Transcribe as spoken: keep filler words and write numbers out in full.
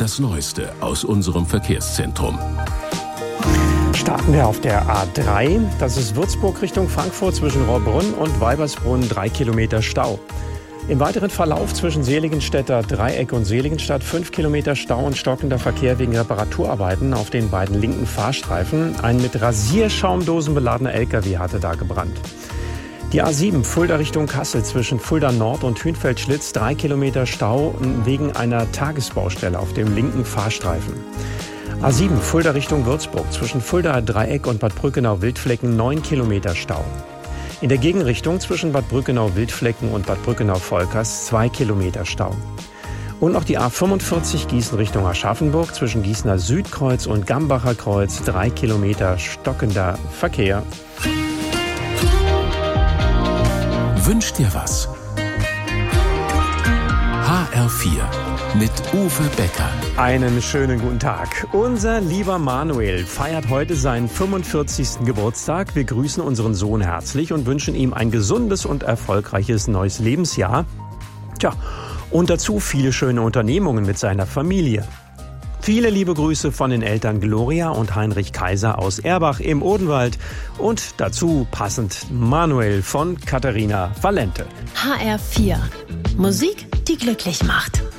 das Neueste aus unserem Verkehrszentrum. Starten wir auf der A drei. Das ist Würzburg Richtung Frankfurt zwischen Rohrbrunn und Weibersbrunn, drei Kilometer Stau. Im weiteren Verlauf zwischen Seligenstädter Dreieck und Seligenstadt fünf Kilometer Stau und stockender Verkehr wegen Reparaturarbeiten auf den beiden linken Fahrstreifen. Ein mit Rasierschaumdosen beladener L K W hatte da gebrannt. Die A sieben Fulda Richtung Kassel zwischen Fulda Nord und Hünfeld-Schlitz, drei Kilometer Stau wegen einer Tagesbaustelle auf dem linken Fahrstreifen. A sieben Fulda Richtung Würzburg zwischen Fulda Dreieck und Bad Brückenau-Wildflecken, neun Kilometer Stau. In der Gegenrichtung zwischen Bad Brückenau-Wildflecken und Bad Brückenau-Volkers, zwei Kilometer Stau. Und noch die A fünfundvierzig Gießen Richtung Aschaffenburg zwischen Gießener Südkreuz und Gambacher Kreuz, drei Kilometer stockender Verkehr. Wünsch dir was? H R vier mit Uwe Becker. Einen schönen guten Tag. Unser lieber Manuel feiert heute seinen fünfundvierzigsten Geburtstag. Wir grüßen unseren Sohn herzlich und wünschen ihm ein gesundes und erfolgreiches neues Lebensjahr. Tja, und dazu viele schöne Unternehmungen mit seiner Familie. Viele liebe Grüße von den Eltern Gloria und Heinrich Kaiser aus Erbach im Odenwald. Und dazu passend Manuel von Katharina Valente. H R vier. Musik, die glücklich macht.